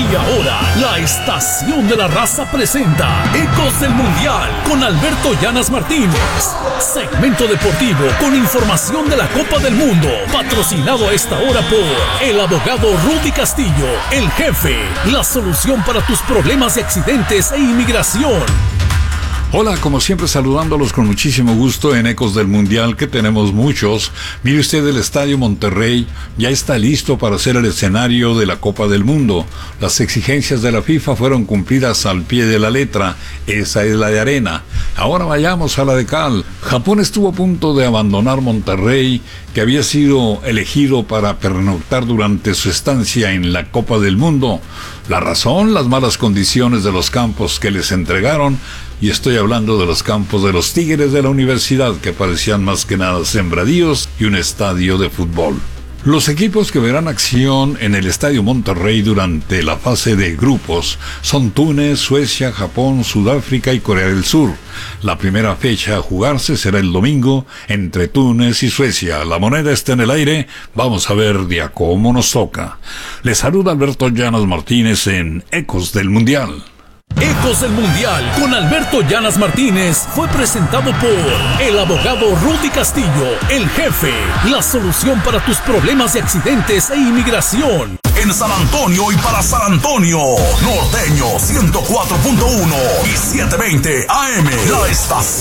Y ahora, la Estación de la Raza presenta Ecos del Mundial con Alberto Llanas Martínez. Segmento deportivo con información de la Copa del Mundo. Patrocinado a esta hora por el abogado Rudy Castillo, el jefe. La solución para tus problemas de accidentes e inmigración. Hola, como siempre saludándolos con muchísimo gusto en Ecos del Mundial, que tenemos muchos. Mire usted, el Estadio Monterrey ya está listo para ser el escenario de la Copa del Mundo. Las exigencias de la FIFA fueron cumplidas al pie de la letra. Esa es la de arena. Ahora vayamos a la de cal. Japón estuvo a punto de abandonar Monterrey, que había sido elegido para pernoctar durante su estancia en la Copa del Mundo. La razón, las malas condiciones de los campos que les entregaron, y estoy hablando de los campos de los Tigres de la Universidad, que parecían más que nada sembradíos y un estadio de fútbol. Los equipos que verán acción en el Estadio Monterrey durante la fase de grupos son Túnez, Suecia, Japón, Sudáfrica y Corea del Sur. La primera fecha a jugarse será el domingo entre Túnez y Suecia. La moneda está en el aire. Vamos a ver de a cómo nos toca. Les saluda Alberto Llanas Martínez en Ecos del Mundial. Ecos del Mundial con Alberto Llanas Martínez fue presentado por el abogado Rudy Castillo, el jefe. La solución para tus problemas de accidentes e inmigración. En San Antonio y para San Antonio, Norteño 104.1 y 720 AM. La estación